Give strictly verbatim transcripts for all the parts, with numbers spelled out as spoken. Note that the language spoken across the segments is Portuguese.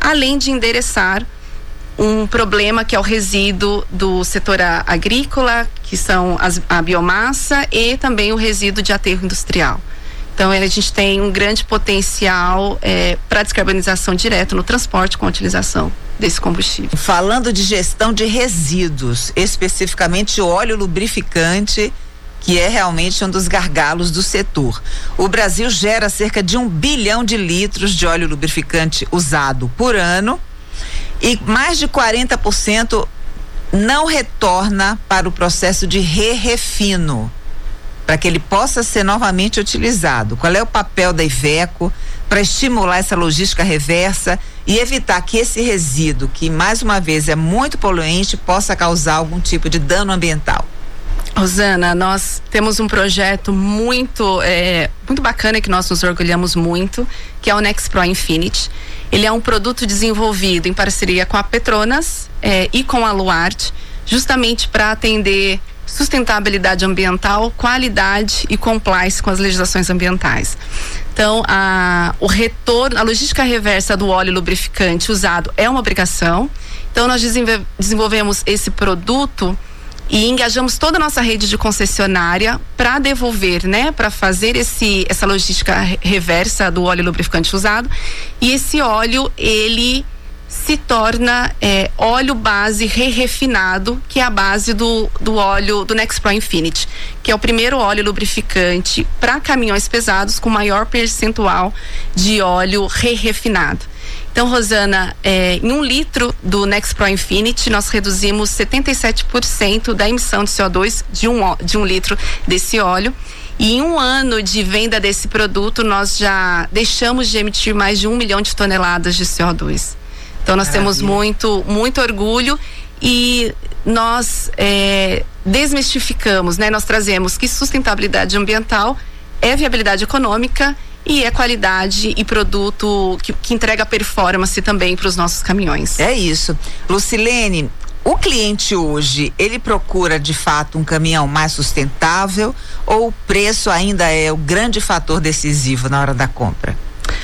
além de endereçar um problema que é o resíduo do setor agrícola, que são as, a biomassa, e também o resíduo de aterro industrial. Então, a gente tem um grande potencial é, para descarbonização direto no transporte com a utilização desse combustível. Falando de gestão de resíduos, especificamente óleo lubrificante, que é realmente um dos gargalos do setor. O Brasil gera cerca de um bilhão de litros de óleo lubrificante usado por ano, e mais de quarenta por cento não retorna para o processo de re-refino, para que ele possa ser novamente utilizado. Qual é o papel da Iveco para estimular essa logística reversa e evitar que esse resíduo, que mais uma vez é muito poluente, possa causar algum tipo de dano ambiental? Rosana, nós temos um projeto muito, é, muito bacana, que nós nos orgulhamos muito, que é o Nexpro Infinity. Ele é um produto desenvolvido em parceria com a Petronas é, e com a Luarte, justamente para atender sustentabilidade ambiental, qualidade e compliance com as legislações ambientais. Então, a, o retorno, a logística reversa do óleo lubrificante usado é uma obrigação. Então, nós desenvol- desenvolvemos esse produto e engajamos toda a nossa rede de concessionária para devolver, né, para fazer esse, essa logística reversa do óleo lubrificante usado. E esse óleo, ele se torna é, óleo base re-refinado, que é a base do, do óleo do Nexpro Infinity, que é o primeiro óleo lubrificante para caminhões pesados com maior percentual de óleo re-refinado. Então, Rosana, é, em um litro do Nexpro Infinity, nós reduzimos setenta e sete por cento da emissão de C O dois de um, de um litro desse óleo. E em um ano de venda desse produto, nós já deixamos de emitir mais de um milhão de toneladas de C O dois. Então, nós Maravilha. temos muito, muito orgulho e nós é, desmistificamos, né? Nós trazemos que sustentabilidade ambiental é viabilidade econômica e é qualidade e produto que, que entrega performance também para os nossos caminhões. É isso. Lucilene, o cliente hoje, ele procura de fato um caminhão mais sustentável ou o preço ainda é o grande fator decisivo na hora da compra?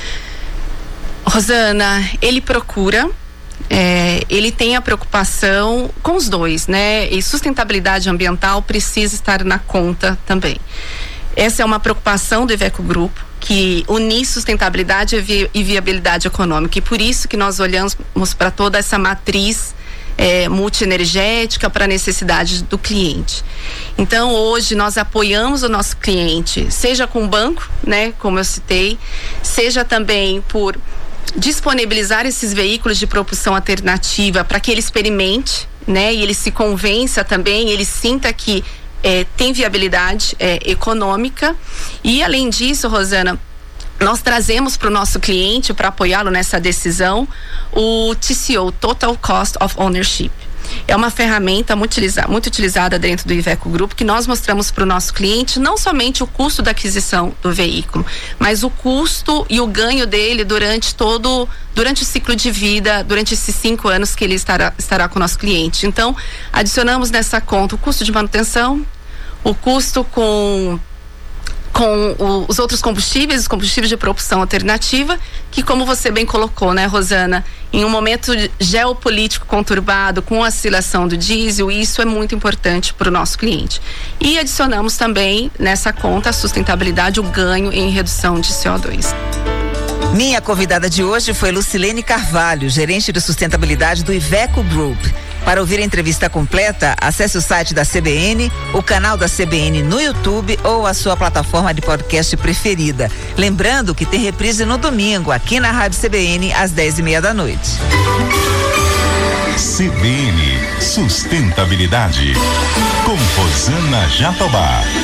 Rosana, ele procura, é, ele tem a preocupação com os dois, né? E sustentabilidade ambiental precisa estar na conta também. Essa é uma preocupação do Iveco Grupo, que unir sustentabilidade e, vi- e viabilidade econômica, e por isso que nós olhamos para toda essa matriz é, multienergética para a necessidade do cliente. Então, hoje nós apoiamos o nosso cliente, seja com o banco, né, como eu citei, seja também por disponibilizar esses veículos de propulsão alternativa para que ele experimente, né, e ele se convença também, ele sinta que É, tem viabilidade é, econômica. E além disso, Rosana, nós trazemos para o nosso cliente, para apoiá-lo nessa decisão, o T C O, Total Cost of Ownership. É uma ferramenta muito, utiliza, muito utilizada dentro do Iveco Grupo, que nós mostramos para o nosso cliente não somente o custo da aquisição do veículo, mas o custo e o ganho dele durante todo, durante o ciclo de vida, durante esses cinco anos que ele estará, estará com o nosso cliente. Então, adicionamos nessa conta o custo de manutenção, o custo com com o, os outros combustíveis, os combustíveis de propulsão alternativa, que, como você bem colocou, né, Rosana, em um momento geopolítico conturbado, com a oscilação do diesel, isso é muito importante para o nosso cliente. E adicionamos também nessa conta a sustentabilidade, o ganho em redução de C O dois. Minha convidada de hoje foi Lucilene Carvalho, gerente de sustentabilidade do Iveco Group. Para ouvir a entrevista completa, acesse o site da C B N, o canal da C B N no YouTube ou a sua plataforma de podcast preferida. Lembrando que tem reprise no domingo, aqui na Rádio C B N, às dez e meia da noite. C B N Sustentabilidade, com Rosana Jatobá.